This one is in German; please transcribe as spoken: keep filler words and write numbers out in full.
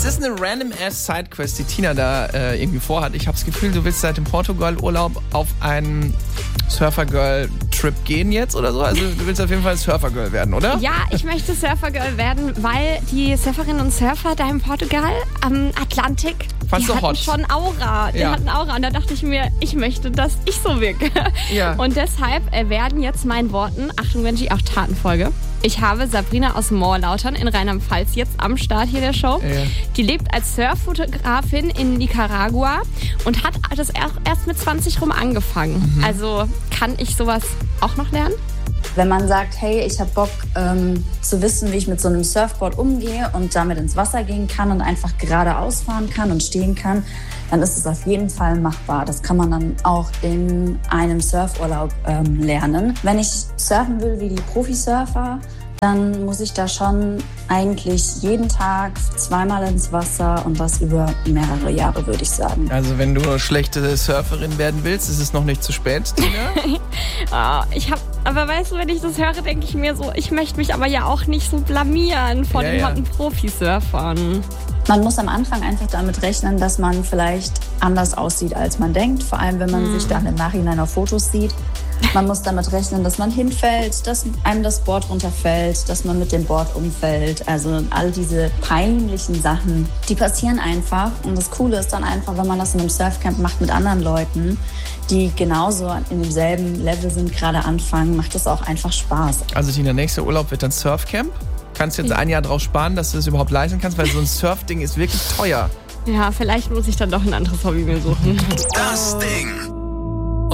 Es ist eine random-ass-Sidequest, die Tina da äh, irgendwie vorhat. Ich habe das Gefühl, du willst seit dem Portugal-Urlaub auf einen Surfer-Girl-Trip gehen jetzt oder so. Also du willst auf jeden Fall Surfer-Girl werden, oder? Ja, ich möchte Surfer-Girl werden, weil die Surferinnen und Surfer da in Portugal am Atlantik, Fandst die du hatten hot? schon Aura. Die Ja. hatten Aura. Und da dachte ich mir, ich möchte, dass ich so wirke. Ja. Und deshalb äh, werden jetzt meinen Worten, Achtung Benji, auch Taten folge. Ich habe Sabrina aus Moorlautern in Rheinland-Pfalz jetzt am Start hier der Show. Ja. Die lebt als Surffotografin in Nicaragua und hat das erst mit zwanzig rum angefangen. Mhm. Also kann ich sowas auch noch lernen? Wenn man sagt, hey, ich habe Bock ähm, zu wissen, wie ich mit so einem Surfboard umgehe und damit ins Wasser gehen kann und einfach geradeaus fahren kann und stehen kann, dann ist es auf jeden Fall machbar. Das kann man dann auch in einem Surfurlaub ähm, lernen. Wenn ich surfen will wie die Profisurfer, dann muss ich da schon eigentlich jeden Tag zweimal ins Wasser und das über mehrere Jahre, würde ich sagen. Also wenn du schlechte Surferin werden willst, ist es noch nicht zu spät, Tina. Oh, ich hab, aber weißt du, wenn ich das höre, denke ich mir so, ich möchte mich aber ja auch nicht so blamieren vor Ja, den ja. hotten Profisurfern. Man muss am Anfang einfach damit rechnen, dass man vielleicht anders aussieht, als man denkt. Vor allem, wenn man Mhm. sich dann im Nachhinein auf Fotos sieht. Man muss damit rechnen, dass man hinfällt, dass einem das Board runterfällt, dass man mit dem Board umfällt. Also all diese peinlichen Sachen, die passieren einfach. Und das Coole ist dann einfach, wenn man das in einem Surfcamp macht mit anderen Leuten, die genauso in demselben Level sind, gerade anfangen, macht das auch einfach Spaß. Also Tina, nächster Urlaub wird dann Surfcamp. Kannst jetzt ein Jahr drauf sparen, dass du das überhaupt leisten kannst, weil so ein Surfding ist wirklich teuer. Ja, vielleicht muss ich dann doch ein anderes Hobby mir suchen. Das Ding.